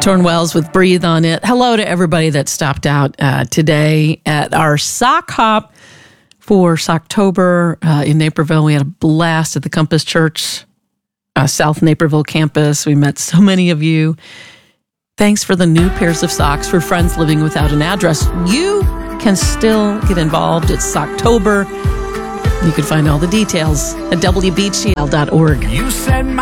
Torn Wells with Breathe on It. Hello to everybody that stopped out today at our sock hop for Socktober in Naperville. We had a blast at the Compass Church, South Naperville campus. We met so many of you. Thanks for the new pairs of socks for friends living without an address. You can still get involved. It's Socktober. You can find all the details at wbgl.org. You said